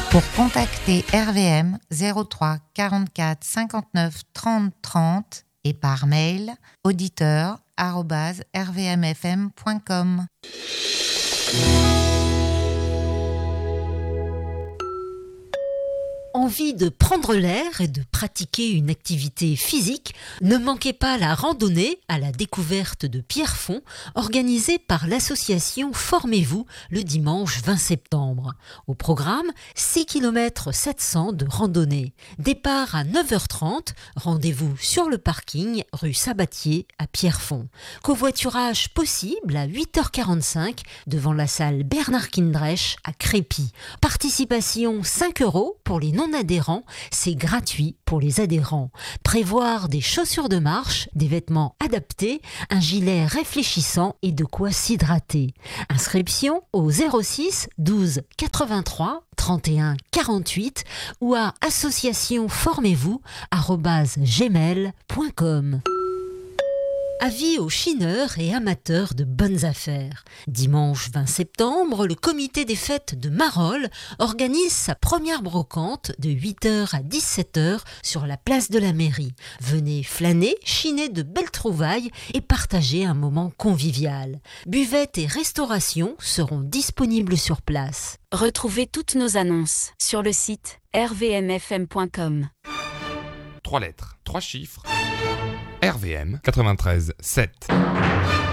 Pour contacter RVM 03 44 59 30 30 et par mail auditeur@rvmfm.com. Envie de prendre l'air et de pratiquer une activité physique? Ne manquez pas la randonnée à la découverte de Pierrefonds, organisée par l'association Formez-vous le dimanche 20 septembre. Au programme, 6 km 700 de randonnée. Départ à 9h30, rendez-vous sur le parking rue Sabatier à Pierrefonds. Covoiturage possible à 8h45 devant la salle Bernard Kindrech à Crépy. Participation 5 € pour les non-adhérents, c'est gratuit pour les adhérents. Prévoir des chaussures de marche, des vêtements adaptés, un gilet réfléchissant et de quoi s'hydrater. Inscription au 06 12 83 31 48 ou à associationformez-vous@gmail.com. Avis aux chineurs et amateurs de bonnes affaires. Dimanche 20 septembre, le comité des fêtes de Marolles organise sa première brocante de 8h à 17h sur la place de la mairie. Venez flâner, chiner de belles trouvailles et partager un moment convivial. Buvettes et restauration seront disponibles sur place. Retrouvez toutes nos annonces sur le site rvmfm.com. 3 lettres, 3 chiffres. RVM 93 7.